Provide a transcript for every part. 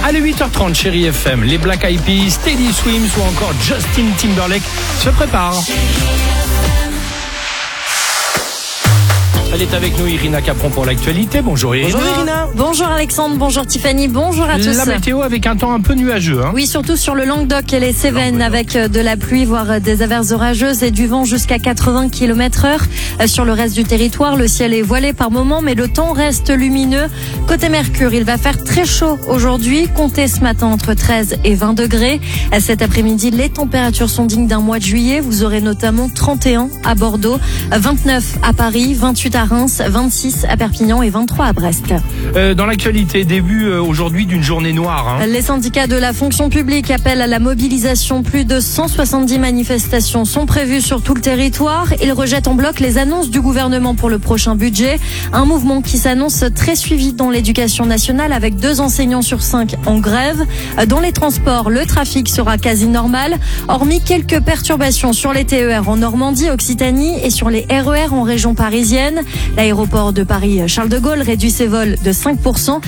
Allez, 8h30, Chérie FM, les Black Eyed Peas, Teddy Swims ou encore Justin Timberlake se préparent. Elle est avec nous, Irina Capron, pour l'actualité. Bonjour Irina. Bonjour Irina. Bonjour Alexandre, bonjour Tiffany, bonjour à tous. La météo avec un temps un peu nuageux. Oui, surtout sur le Languedoc et les Cévennes avec de la pluie, voire des averses orageuses et du vent jusqu'à 80 km/h. Sur le reste du territoire, le ciel est voilé par moments, mais le temps reste lumineux. Côté Mercure, il va faire très chaud aujourd'hui. Comptez ce matin entre 13 et 20 degrés. Cet après-midi, les températures sont dignes d'un mois de juillet. Vous aurez notamment 31 à Bordeaux, 29 à Paris, 28 à Reims, 26 à Perpignan et 23 à Brest. Dans l'actualité, début aujourd'hui d'une journée noire. Les syndicats de la fonction publique appellent à la mobilisation. Plus de 170 manifestations sont prévues sur tout le territoire. Ils rejettent en bloc les annonces du gouvernement pour le prochain budget. Un mouvement qui s'annonce très suivi dans l'éducation nationale avec 2 enseignants sur 5 en grève. Dans les transports, le trafic sera quasi normal, hormis quelques perturbations sur les TER en Normandie, Occitanie et sur les RER en région parisienne. L'aéroport de Paris-Charles de Gaulle réduit ses vols de 5%,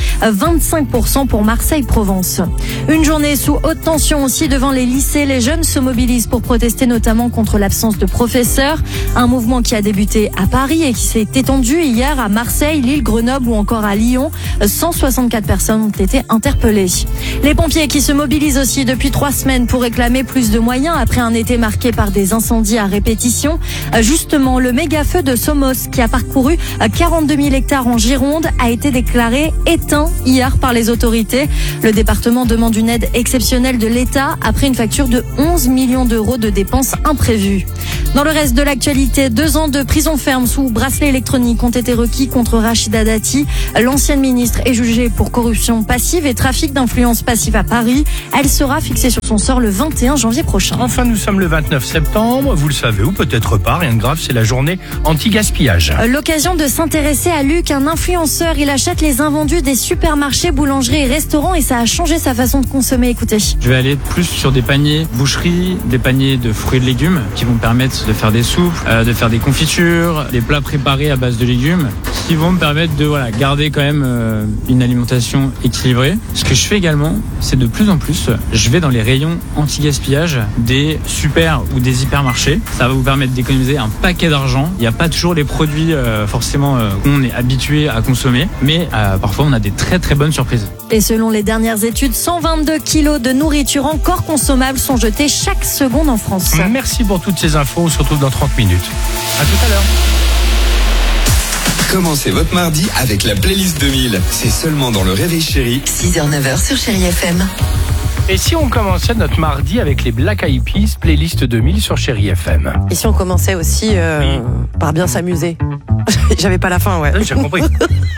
25% pour Marseille-Provence. Une journée sous haute tension aussi devant les lycées. Les jeunes se mobilisent pour protester notamment contre l'absence de professeurs. Un mouvement qui a débuté à Paris et qui s'est étendu hier à Marseille, Lille, Grenoble ou encore à Lyon. 164 personnes ont été interpellées. Les pompiers qui se mobilisent aussi depuis 3 semaines pour réclamer plus de moyens après un été marqué par des incendies à répétition. Justement, le méga feu de Somos qui a parcouru 42 000 hectares en Gironde a été déclaré éteint hier par les autorités. Le département demande une aide exceptionnelle de l'État après une facture de 11 millions d'euros de dépenses imprévues. Dans le reste de l'actualité, 2 ans de prison ferme sous bracelet électronique ont été requis contre Rachida Dati. L'ancienne ministre est jugée pour corruption passive et trafic d'influence passive à Paris. Elle sera fixée sur son sort le 21 janvier prochain. Enfin, nous sommes le 29 septembre. Vous le savez ou peut-être pas, rien de grave, c'est la journée anti-gaspillage. L'occasion de s'intéresser à Luc, un influenceur. Il achète les invendus des supermarchés, boulangeries et restaurants et ça a changé sa façon de consommer. Écoutez. Je vais aller plus sur des paniers boucherie, des paniers de fruits et de légumes qui vont me permettre de faire des soupes, de faire des confitures, des plats préparés à base de légumes qui vont me permettre de garder quand même une alimentation équilibrée. Ce que je fais également, c'est de plus en plus, je vais dans les rayons anti-gaspillage des super ou des hypermarchés. Ça va vous permettre d'économiser un paquet d'argent. Il n'y a pas toujours les produits forcément qu'on est habitué à consommer, mais parfois on a des très très bonnes surprises. Et selon les dernières études, 122 kilos de nourriture encore consommable sont jetés chaque seconde en France. Merci pour toutes ces infos, on se retrouve dans 30 minutes. À tout à l'heure. Commencez votre mardi avec la playlist 2000. C'est seulement dans le Réveil Chéri. 6h-9h sur Chérie FM. Et si on commençait notre mardi avec les Black Eyed Peas, playlist 2000 sur Chérie FM? Et si on commençait aussi par bien s'amuser? J'avais pas la fin, ouais. J'ai compris.